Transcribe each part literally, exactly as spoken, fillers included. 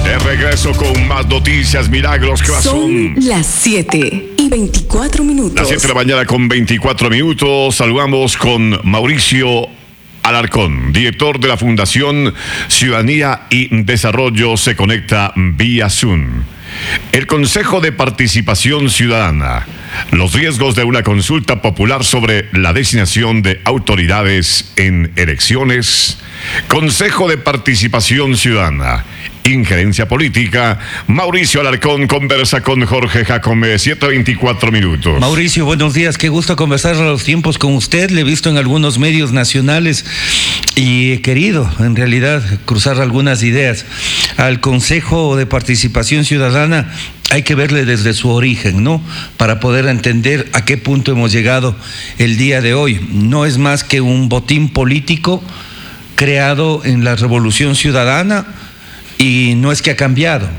De regreso con más noticias, milagros, corazón. Son las siete y veinticuatro minutos. Las siete de la mañana con veinticuatro minutos. Saludamos con Mauricio Alarcón, director de la Fundación Ciudadanía y Desarrollo. Se conecta vía Zoom. El Consejo de Participación Ciudadana. Los riesgos de una consulta popular sobre la designación de autoridades en elecciones. Consejo de Participación Ciudadana. Injerencia política. Mauricio Alarcón conversa con Jorge Jacome, siete veinticuatro minutos. Mauricio, buenos días, qué gusto conversar a los tiempos con usted. Le he visto en algunos medios nacionales y he querido, en realidad, cruzar algunas ideas. Al Consejo de Participación Ciudadana hay que verle desde su origen, ¿no? Para poder entender a qué punto hemos llegado el día de hoy. No es más que un botín político creado en la Revolución Ciudadana. Y no es que ha cambiado,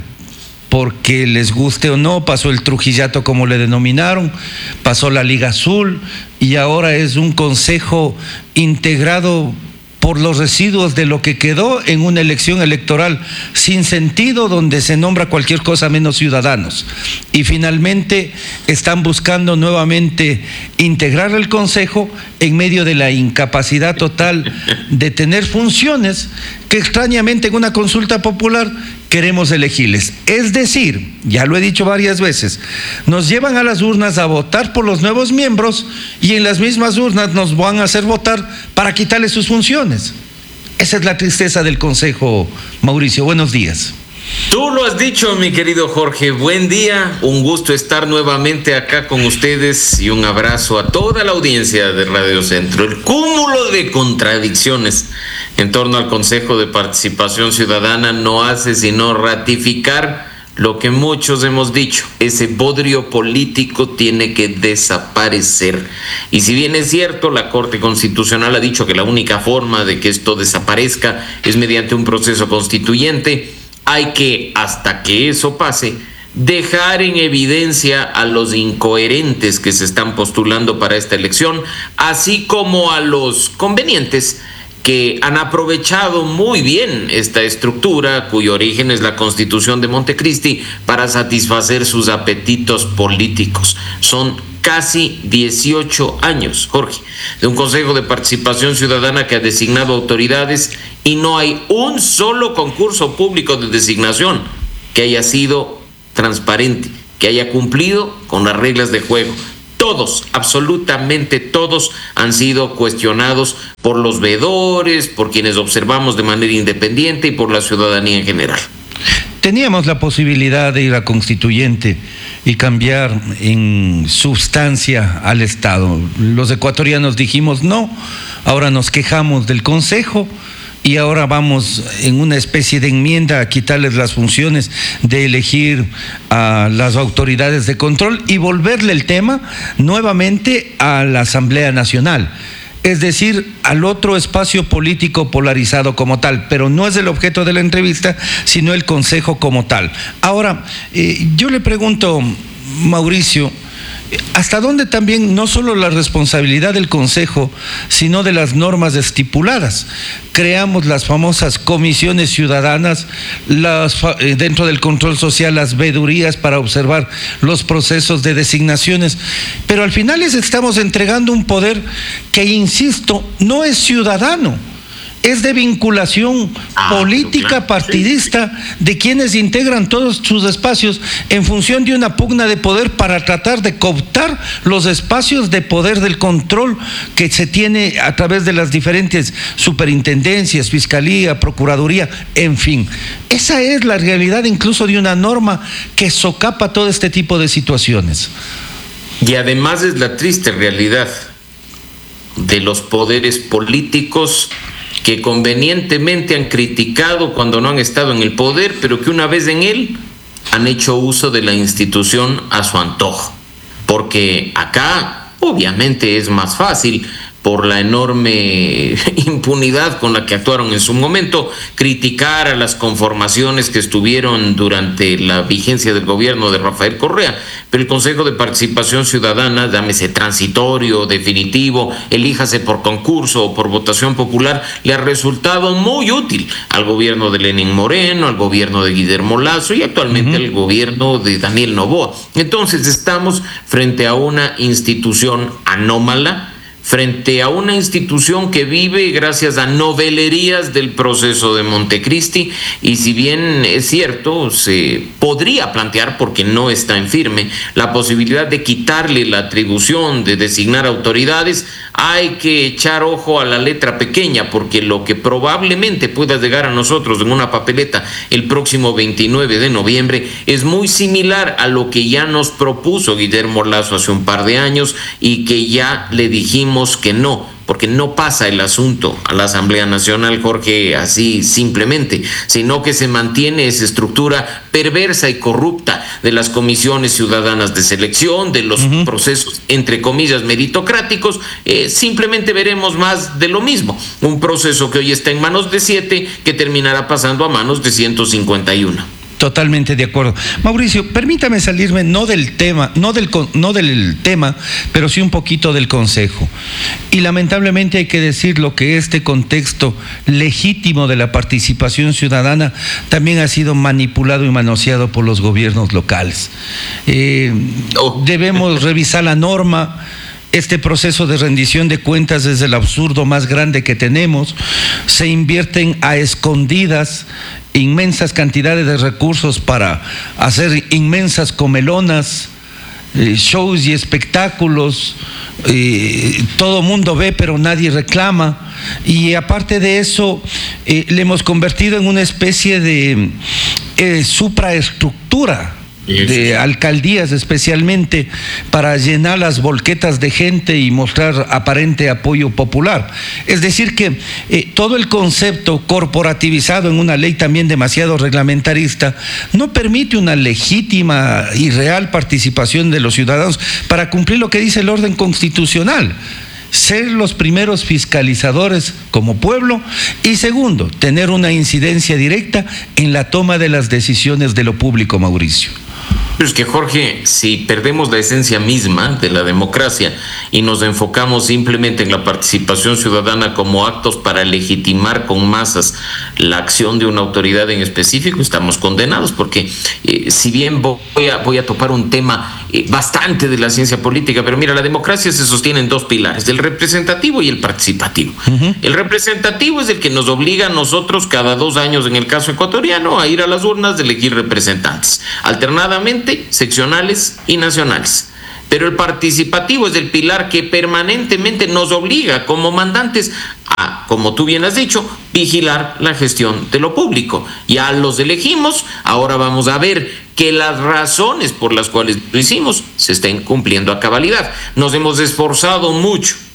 porque les guste o no, pasó el Trujillato como le denominaron, pasó la Liga Azul y ahora es un consejo integrado por los residuos de lo que quedó en una elección electoral sin sentido, donde se nombra cualquier cosa menos ciudadanos. Y finalmente están buscando nuevamente integrar el Consejo en medio de la incapacidad total de tener funciones que extrañamente en una consulta popular queremos elegirles. Es decir, ya lo he dicho varias veces, nos llevan a las urnas a votar por los nuevos miembros y en las mismas urnas nos van a hacer votar para quitarles sus funciones. Esa es la tristeza del Consejo, Mauricio. Buenos días. Tú lo has dicho, mi querido Jorge. Buen día, un gusto estar nuevamente acá con ustedes y un abrazo a toda la audiencia de Radio Centro. El cúmulo de contradicciones en torno al Consejo de Participación Ciudadana no hace sino ratificar lo que muchos hemos dicho. Ese bodrio político tiene que desaparecer. Y si bien es cierto, la Corte Constitucional ha dicho que la única forma de que esto desaparezca es mediante un proceso constituyente, hay que, hasta que eso pase, dejar en evidencia a los incoherentes que se están postulando para esta elección, así como a los convenientes que han aprovechado muy bien esta estructura, cuyo origen es la Constitución de Montecristi, para satisfacer sus apetitos políticos. Son casi dieciocho años, Jorge, de un Consejo de Participación Ciudadana que ha designado autoridades y no hay un solo concurso público de designación que haya sido transparente, que haya cumplido con las reglas de juego. Todos, absolutamente todos, han sido cuestionados por los veedores, por quienes observamos de manera independiente y por la ciudadanía en general. Teníamos la posibilidad de ir a constituyente y cambiar en sustancia al Estado. Los ecuatorianos dijimos no, ahora nos quejamos del Consejo y ahora vamos en una especie de enmienda a quitarles las funciones de elegir a las autoridades de control y volverle el tema nuevamente a la Asamblea Nacional. Es decir, al otro espacio político polarizado como tal, pero no es el objeto de la entrevista, sino el Consejo como tal. Ahora, eh, yo le pregunto, Mauricio, ¿hasta dónde también no solo la responsabilidad del Consejo, sino de las normas estipuladas? Creamos las famosas comisiones ciudadanas, las, dentro del control social, las veedurías para observar los procesos de designaciones, pero al final les estamos entregando un poder que, insisto, no es ciudadano. Es de vinculación ah, política claro, partidista sí, sí. de quienes integran todos sus espacios en función de una pugna de poder para tratar de cooptar los espacios de poder del control que se tiene a través de las diferentes superintendencias, fiscalía, procuraduría, en fin. Esa es la realidad incluso de una norma que socapa todo este tipo de situaciones. Y además es la triste realidad de los poderes políticos que convenientemente han criticado cuando no han estado en el poder, pero que una vez en él han hecho uso de la institución a su antojo. Porque acá obviamente es más fácil por la enorme impunidad con la que actuaron en su momento, criticar a las conformaciones que estuvieron durante la vigencia del gobierno de Rafael Correa, pero el Consejo de Participación Ciudadana, llámese transitorio, definitivo, elíjase por concurso o por votación popular, le ha resultado muy útil al gobierno de Lenín Moreno, al gobierno de Guillermo Lasso y actualmente uh-huh. al gobierno de Daniel Noboa. Entonces estamos frente a una institución anómala, frente a una institución que vive gracias a novelerías del proceso de Montecristi, y si bien es cierto, se podría plantear, porque no está en firme, la posibilidad de quitarle la atribución de designar autoridades, hay que echar ojo a la letra pequeña, porque lo que probablemente pueda llegar a nosotros en una papeleta el próximo veintinueve de noviembre es muy similar a lo que ya nos propuso Guillermo Lasso hace un par de años y que ya le dijimos que no, porque no pasa el asunto a la Asamblea Nacional, Jorge, así simplemente, sino que se mantiene esa estructura perversa y corrupta de las comisiones ciudadanas de selección, de los uh-huh. procesos, entre comillas, meritocráticos. Eh, simplemente veremos más de lo mismo, un proceso que hoy está en manos de siete, que terminará pasando a manos de ciento cincuenta y uno. Totalmente de acuerdo. Mauricio, permítame salirme no del tema, no del, no del tema, pero sí un poquito del Consejo. Y lamentablemente hay que decir lo que este contexto legítimo de la participación ciudadana también ha sido manipulado y manoseado por los gobiernos locales. Eh, oh. Debemos revisar la norma. Este proceso de rendición de cuentas es el absurdo más grande que tenemos. Se invierten a escondidas inmensas cantidades de recursos para hacer inmensas comelonas, eh, shows y espectáculos. Eh, todo mundo ve, pero nadie reclama. Y aparte de eso, eh, le hemos convertido en una especie de eh, supraestructura de alcaldías, especialmente para llenar las volquetas de gente y mostrar aparente apoyo popular. Es decir que eh, todo el concepto corporativizado en una ley también demasiado reglamentarista no permite una legítima y real participación de los ciudadanos para cumplir lo que dice el orden constitucional: ser los primeros fiscalizadores como pueblo, y segundo, tener una incidencia directa en la toma de las decisiones de lo público, Mauricio. Es que, Jorge, si perdemos la esencia misma de la democracia y nos enfocamos simplemente en la participación ciudadana como actos para legitimar con masas la acción de una autoridad en específico, estamos condenados, porque eh, si bien voy a, voy a topar un tema eh, bastante de la ciencia política, pero mira, la democracia se sostiene en dos pilares: el representativo y el participativo. Uh-huh. El representativo es el que nos obliga a nosotros cada dos años, en el caso ecuatoriano, a ir a las urnas de elegir representantes, alternadamente seccionales y nacionales. Pero el participativo es el pilar que permanentemente nos obliga como mandantes a, como tú bien has dicho, vigilar la gestión de lo público. Ya los elegimos, ahora vamos a ver que las razones por las cuales lo hicimos se estén cumpliendo a cabalidad. Nos hemos esforzado mucho